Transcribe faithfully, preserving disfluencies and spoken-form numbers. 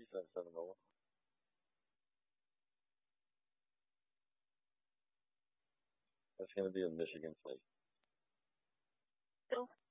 Defense Seminole. That's going to be a Michigan State.